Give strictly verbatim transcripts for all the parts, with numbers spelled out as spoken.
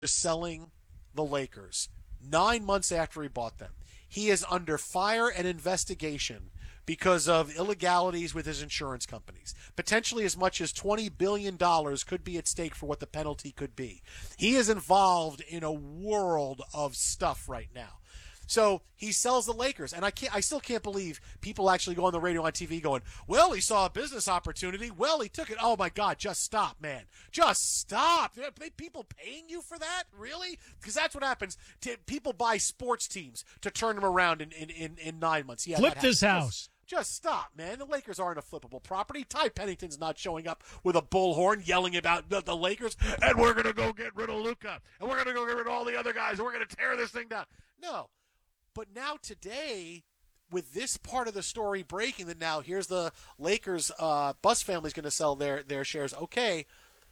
selling the Lakers nine months after he bought them. He is under fire and investigation because of illegalities with his insurance companies. Potentially as much as twenty billion dollars could be at stake for what the penalty could be. He is involved in a world of stuff right now. So he sells the Lakers, and I can't. I still can't believe people actually go on the radio on T V going, "Well, he saw a business opportunity. Well, he took it." Oh my God! Just stop, man! Just stop! Are people paying you for that? Really? Because that's what happens. People buy sports teams to turn them around in in, in, in nine months. Yeah, flip this house. Just, just stop, man. The Lakers aren't a flippable property. Ty Pennington's not showing up with a bullhorn yelling about the, the Lakers, and we're going to go get rid of Luka, and we're going to go get rid of all the other guys, and we're going to tear this thing down. No. But now today, with this part of the story breaking, that now here's the Lakers uh, bus family's going to sell their, their shares. Okay,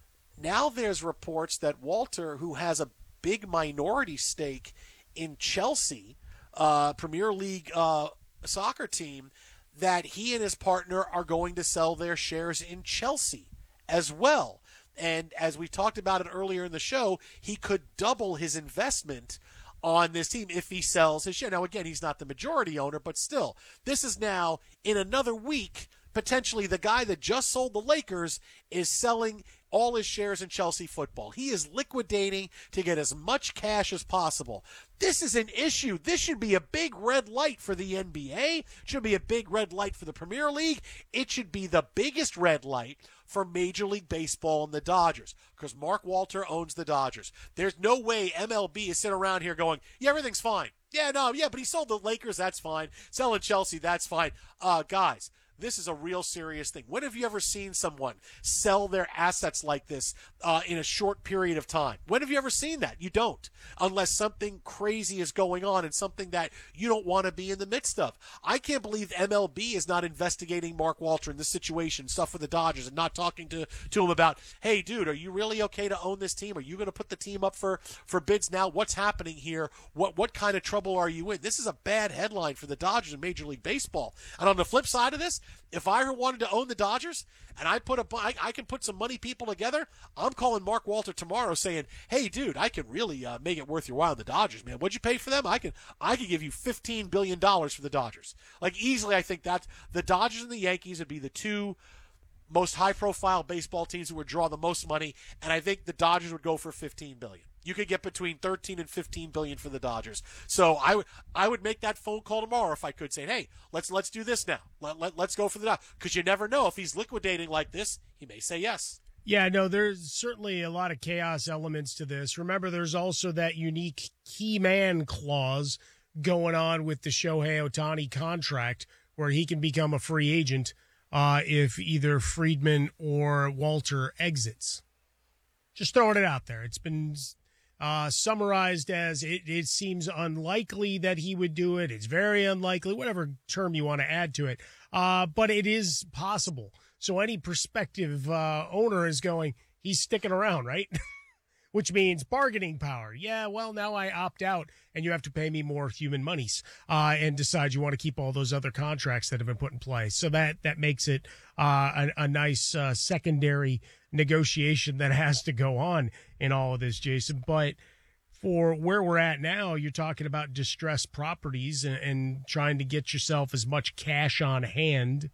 now there's reports that Walter, who has a big minority stake in Chelsea, uh, Premier League uh, soccer team, that he and his partner are going to sell their shares in Chelsea as well. And as we talked about it earlier in the show, he could double his investment on this team if he sells his share. Now, again, he's not the majority owner, but still, this is now, in another week, potentially the guy that just sold the Lakers is selling all his shares in Chelsea football. He is liquidating to get as much cash as possible. This is an issue. This should be a big red light for the N B A. It should be a big red light for the Premier League. It should be the biggest red light for Major League Baseball and the Dodgers, because Mark Walter owns the Dodgers. There's no way M L B is sitting around here going, yeah, everything's fine. Yeah, no, yeah, but he sold the Lakers, that's fine. Selling Chelsea, that's fine. Uh, guys, this is a real serious thing. When have you ever seen someone sell their assets like this uh, in a short period of time? When have you ever seen that? You don't, unless something crazy is going on and something that you don't want to be in the midst of. I can't believe M L B is not investigating Mark Walter in this situation, stuff with the Dodgers, and not talking to, to him about, hey, dude, are you really okay to own this team? Are you going to put the team up for, for bids now? What's happening here? What, what kind of trouble are you in? This is a bad headline for the Dodgers in Major League Baseball. And on the flip side of this, if I wanted to own the Dodgers and I put a, I, I can put some money people together, I'm calling Mark Walter tomorrow saying, hey, dude, I can really uh, make it worth your while in the Dodgers, man. What'd you pay for them? I can I can give you fifteen billion dollars for the Dodgers. Like, easily, I think that the Dodgers and the Yankees would be the two most high-profile baseball teams who would draw the most money, and I think the Dodgers would go for fifteen billion dollars. You could get between thirteen and fifteen billion dollars for the Dodgers. So I would I would make that phone call tomorrow if I could, say, hey, let's let's do this now. Let, let, let's go for the Dodgers. Because you never know. If he's liquidating like this, he may say yes. Yeah, no, there's certainly a lot of chaos elements to this. Remember, there's also that unique key man clause going on with the Shohei Ohtani contract where he can become a free agent uh, if either Friedman or Walter exits. Just throwing it out there. It's been uh, summarized as it, it seems unlikely that he would do it. It's very unlikely, whatever term you want to add to it. Uh, but it is possible. So any prospective uh, owner is going, he's sticking around, right? Which means bargaining power. Yeah, well, now I opt out, and you have to pay me more human monies uh, and decide you want to keep all those other contracts that have been put in place. So that, that makes it uh, a, a nice uh, secondary negotiation that has to go on in all of this, Jason. But for where we're at now, you're talking about distressed properties and, and trying to get yourself as much cash on hand.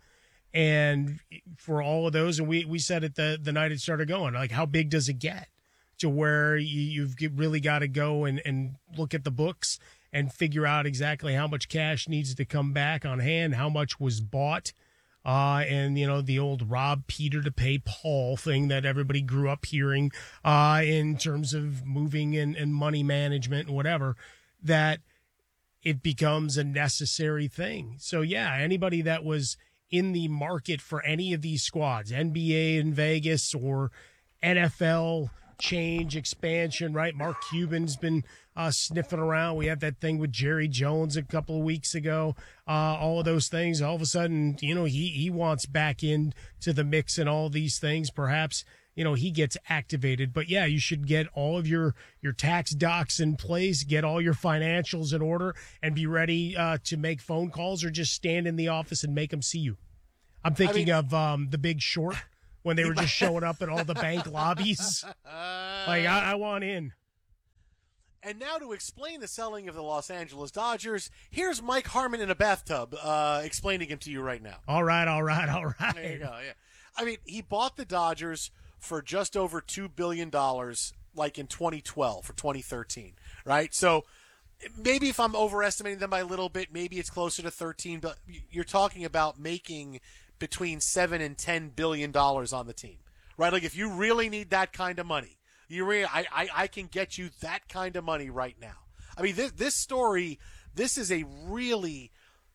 And for all of those, and we, we said it the, the night it started going, like, how big does it get to where you, you've really got to go and, and look at the books and figure out exactly how much cash needs to come back on hand, how much was bought, uh, and, you know, the old rob Peter to pay Paul thing that everybody grew up hearing uh, in terms of moving and, and money management and whatever, that it becomes a necessary thing. So, yeah, anybody that was in the market for any of these squads, N B A in Vegas or N F L change, expansion, right? Mark Cuban's been uh, sniffing around. We had that thing with Jerry Jones a couple of weeks ago. Uh, all of those things, all of a sudden, you know, he, he wants back into the mix and all these things. Perhaps, you know, he gets activated. But, yeah, you should get all of your, your tax docs in place, get all your financials in order, and be ready uh, to make phone calls or just stand in the office and make them see you. I'm thinking I mean, of um, The Big Short when they were just showing up at all the bank lobbies. Like, I, I want in. And now to explain the selling of the Los Angeles Dodgers, here's Mike Harmon in a bathtub uh, explaining him to you right now. All right, all right, all right. There you go, yeah. I mean, he bought the Dodgers for just over two billion dollars like in twenty twelve or twenty thirteen, right? So maybe if I'm overestimating them by a little bit, maybe it's closer to thirteen, but you're talking about making between seven and ten billion dollars on the team, right? Like if you really need that kind of money, you really, I, I, I can get you that kind of money right now. I mean, this, this story, this is a really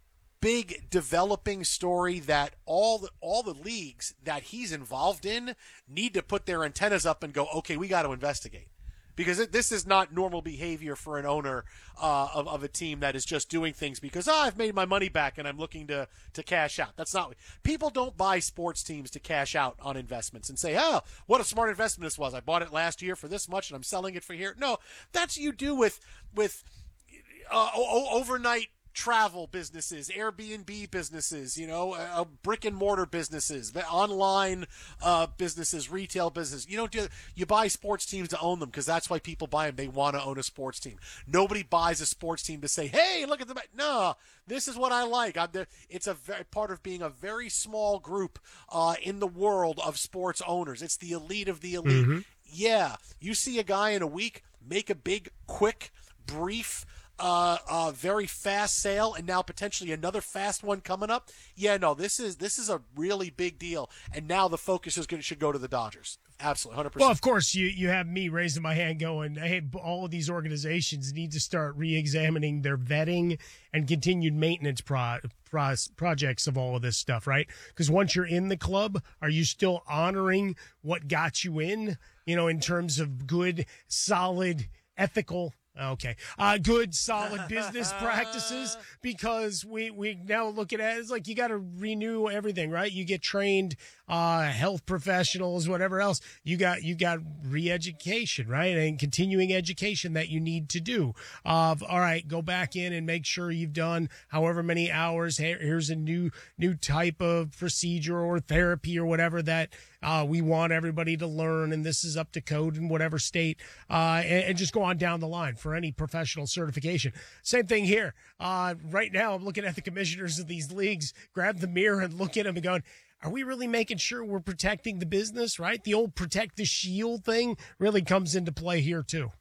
big developing story that all the, all the leagues that he's involved in need to put their antennas up and go, okay, we got to investigate. Because it, this is not normal behavior for an owner uh, of, of a team that is just doing things because, oh, I've made my money back and I'm looking to, to cash out. That's not – people don't buy sports teams to cash out on investments and say, oh, what a smart investment this was. I bought it last year for this much and I'm selling it for here. No, that's what you do with, with uh, o- overnight – travel businesses, Airbnb businesses, you know, uh, brick and mortar businesses, online uh, businesses, retail business. You don't do you buy sports teams to own them because that's why people buy them. They want to own a sports team. Nobody buys a sports team to say, "Hey, look at the." No, this is what I like. I'm the, it's a very, part of being a very small group uh, in the world of sports owners. It's the elite of the elite. Mm-hmm. Yeah, you see a guy in a week make a big, quick, brief. Uh, uh, very fast sale, and now potentially another fast one coming up. Yeah, no, this is this is a really big deal, and now the focus is going should go to the Dodgers. Absolutely, one hundred percent. Well, of course, you you have me raising my hand, going, "Hey, all of these organizations need to start re-examining their vetting and continued maintenance pro, pro, projects of all of this stuff, right? Because once you're in the club, are you still honoring what got you in? You know, in terms of good, solid, ethical." Okay. Uh, good, solid business practices, because we, we now look at it as like you got to renew everything, right? You get trained, uh, health professionals, whatever else. You got, you got re-education, right? And continuing education that you need to do. Uh, all right, go back in and make sure you've done however many hours. Here, here's a new, new type of procedure or therapy or whatever that, uh, we want everybody to learn. And this is up to code in whatever state, uh, and, and just go on down the line for any professional certification. Same thing here. Uh, right now, I'm looking at the commissioners of these leagues, grab the mirror and look at them and going, are we really making sure we're protecting the business, right? The old protect the shield thing really comes into play here, too.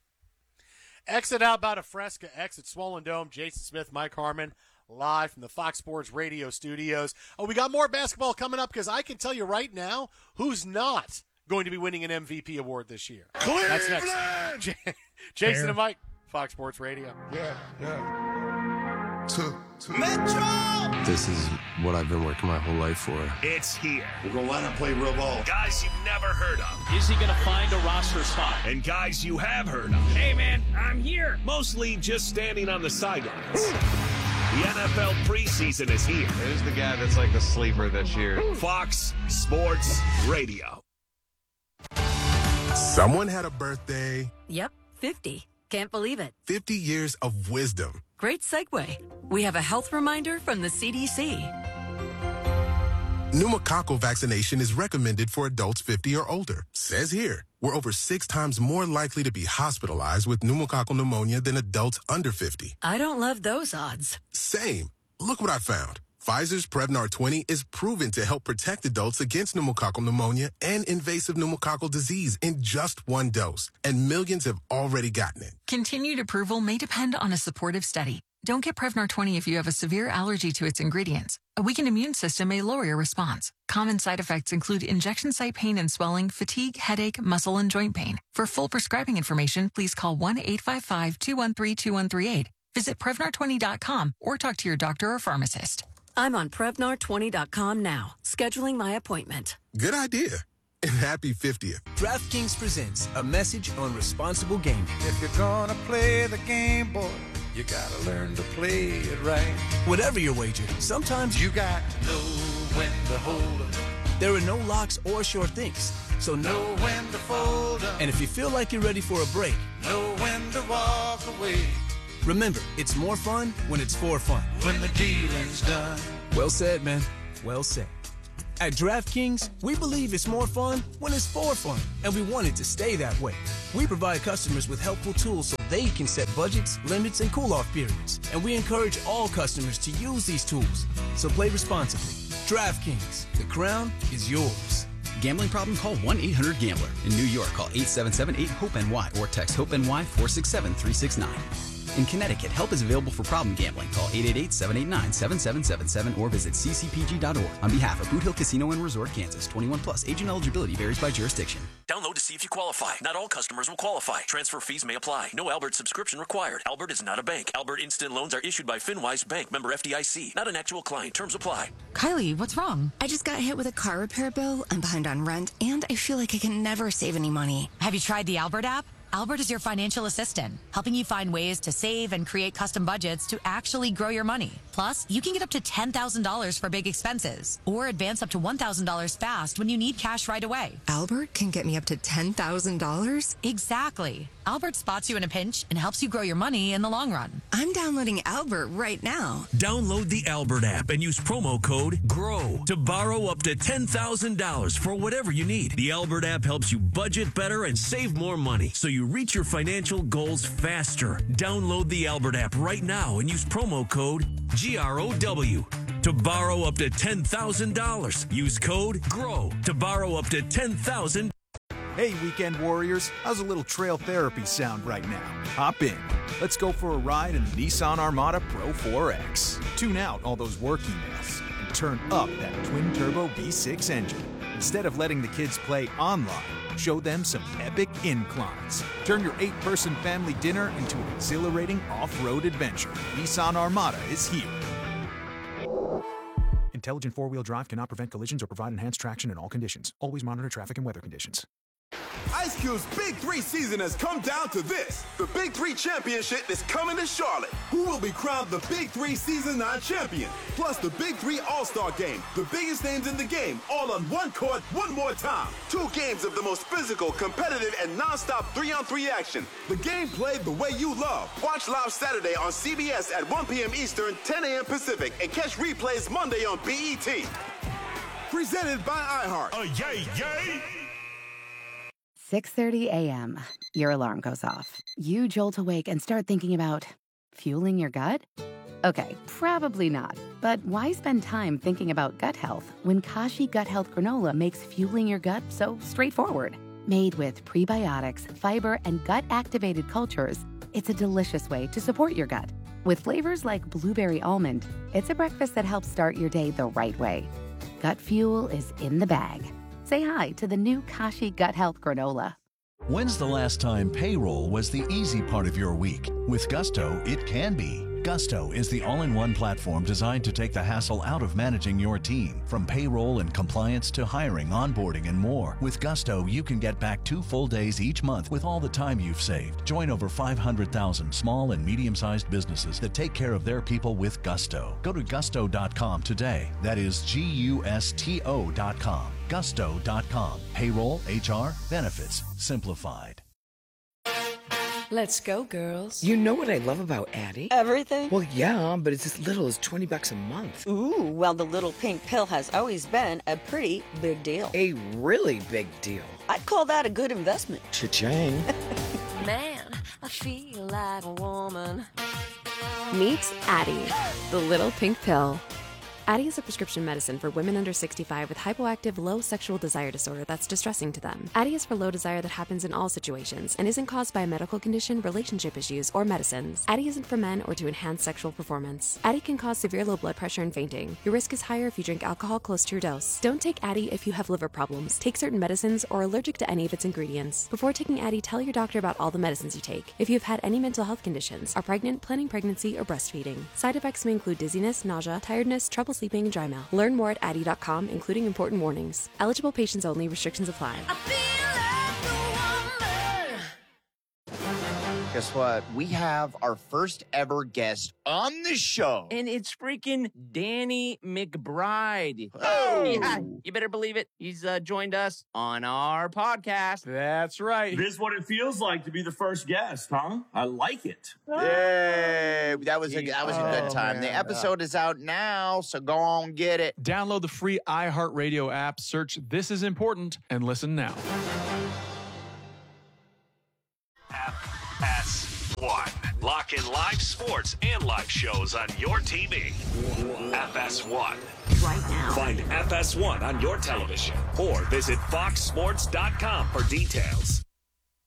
Exit out about a Fresca, exit Swollen Dome. Jason Smith, Mike Harmon, live from the Fox Sports Radio studios. Oh, we got more basketball coming up, because I can tell you right now who's not going to be winning an M V P award this year. Cleveland! That's next. J- Jason Fair. And Mike, Fox Sports Radio. Yeah, yeah. Two, two. Metro! This is what I've been working my whole life for. It's here. We're going to line up, play real ball. Guys you've never heard of. Is he going to find a roster spot? And guys you have heard of. Hey, man, I'm here. Mostly just standing on the sidelines. The N F L preseason is here. Who's the guy that's like the sleeper this year? Fox Sports Radio. Someone had a birthday. Yep, fifty. Can't believe it. fifty years of wisdom. Great segue. We have a health reminder from the C D C. Pneumococcal vaccination is recommended for adults fifty or older. Says here, we're over six times more likely to be hospitalized with pneumococcal pneumonia than adults under fifty. I don't love those odds. Same. Look what I found. Pfizer's Prevnar twenty is proven to help protect adults against pneumococcal pneumonia and invasive pneumococcal disease in just one dose. And millions have already gotten it. Continued approval may depend on a supportive study. Don't get Prevnar twenty if you have a severe allergy to its ingredients. A weakened immune system may lower your response. Common side effects include injection site pain and swelling, fatigue, headache, muscle, and joint pain. For full prescribing information, please call one eight five five, two one three, two one three eight. Visit Prevnar twenty dot com or talk to your doctor or pharmacist. I'm on Prevnar twenty dot com now, scheduling my appointment. Good idea. And happy fiftieth. DraftKings presents a message on responsible gaming. If you're gonna play the game, boy, you gotta learn to play it right. Whatever your wager, sometimes you got to know when to hold up. There are no locks or sure things, so know when to fold up. And if you feel like you're ready for a break, know when to walk away. Remember, it's more fun when it's for fun. When the dealing's done. Well said, man. Well said. At DraftKings, we believe it's more fun when it's for fun, and we want it to stay that way. We provide customers with helpful tools so they can set budgets, limits, and cool-off periods. And we encourage all customers to use these tools. So play responsibly. DraftKings, the crown is yours. Gambling problem? Call one eight hundred gambler. In New York, call eight seven seven eight hope N Y or text HOPE-NY four six seven three six nine. In Connecticut, help is available for problem gambling. Call eight eight eight seven eight nine seven seven seven seven or visit c c p g dot org. On behalf of Boot Hill Casino and Resort, Kansas, twenty-one plus. Age and eligibility varies by jurisdiction. Download to see if you qualify. Not all customers will qualify. Transfer fees may apply. No Albert subscription required. Albert is not a bank. Albert Instant Loans are issued by FinWise Bank, member F D I C. Not an actual client. Terms apply. Kylie, what's wrong? I just got hit with a car repair bill. I'm behind on rent, and I feel like I can never save any money. Have you tried the Albert app? Albert is your financial assistant, helping you find ways to save and create custom budgets to actually grow your money. Plus, you can get up to ten thousand dollars for big expenses or advance up to one thousand dollars fast when you need cash right away. Albert can get me up to ten thousand dollars? Exactly. Albert spots you in a pinch and helps you grow your money in the long run. I'm downloading Albert right now. Download the Albert app and use promo code GROW to borrow up to ten thousand dollars for whatever you need. The Albert app helps you budget better and save more money so you reach your financial goals faster. Download the Albert app right now and use promo code G R O W to borrow up to ten thousand dollars. Use code GROW to borrow up to ten thousand dollars. Hey, weekend warriors, how's a little trail therapy sound right now? Hop in. Let's go for a ride in the Nissan Armada Pro four X. Tune out all those work emails and turn up that twin-turbo V six engine. Instead of letting the kids play online, show them some epic inclines. Turn your eight-person family dinner into an exhilarating off-road adventure. Nissan Armada is here. Intelligent four-wheel drive cannot prevent collisions or provide enhanced traction in all conditions. Always monitor traffic and weather conditions. Ice Cube's Big Three season has come down to this. The Big Three Championship is coming to Charlotte. Who will be crowned the Big Three Season nine champion? Plus the Big Three All-Star Game. The biggest names in the game, all on one court, one more time. Two games of the most physical, competitive, and non-stop three-on-three action. The game played the way you love. Watch live Saturday on C B S at one p.m. Eastern, ten a.m. Pacific, and catch replays Monday on B E T. Presented by iHeart. Oh, yay, yay! six thirty a.m. Your alarm goes off. You jolt awake and start thinking about fueling your gut? Okay, probably not. But why spend time thinking about gut health when Kashi Gut Health Granola makes fueling your gut so straightforward? Made with prebiotics, fiber, and gut-activated cultures, it's a delicious way to support your gut. With flavors like blueberry almond, it's a breakfast that helps start your day the right way. Gut fuel is in the bag. Say hi to the new Kashi Gut Health Granola. When's the last time payroll was the easy part of your week? With Gusto, it can be. Gusto is the all-in-one platform designed to take the hassle out of managing your team. From payroll and compliance to hiring, onboarding, and more. With Gusto, you can get back two full days each month with all the time you've saved. Join over five hundred thousand small and medium-sized businesses that take care of their people with Gusto. Go to gusto dot com today. That is G U S T O dot com. gusto dot com. Payroll, H R, benefits, simplified. Let's go, girls. You know what I love about Addie? Everything? Well, yeah, but it's as little as twenty bucks a month. Ooh, well, the little pink pill has always been a pretty big deal. A really big deal. I'd call that a good investment. Cha-ching. Man, I feel like a woman. Meet Addie, the little pink pill. Addie is a prescription medicine for women under sixty-five with hypoactive low sexual desire disorder that's distressing to them. Addie is for low desire that happens in all situations and isn't caused by a medical condition, relationship issues, or medicines. Addie isn't for men or to enhance sexual performance. Addie can cause severe low blood pressure and fainting. Your risk is higher if you drink alcohol close to your dose. Don't take Addie if you have liver problems, take certain medicines, or are allergic to any of its ingredients. Before taking Addie, tell your doctor about all the medicines you take. If you've had any mental health conditions, are pregnant, planning pregnancy, or breastfeeding. Side effects may include dizziness, nausea, tiredness, trouble sleeping, and dry mouth. Learn more at addie dot com, including important warnings. Eligible patients only. Restrictions apply. Guess what? We have our first ever guest on the show. And it's freaking Danny McBride. Oh! Yeah, you better believe it. He's uh, joined us on our podcast. That's right. This is what it feels like to be the first guest, huh? I like it. Yay! That was a, that was a good Oh, time. man. The episode is out now, so go on get it. Download the free iHeartRadio app, search This Is Important, and listen now. One. Lock in live sports and live shows on your T V. F S one. Right now. Find F S one on your television or visit fox sports dot com for details.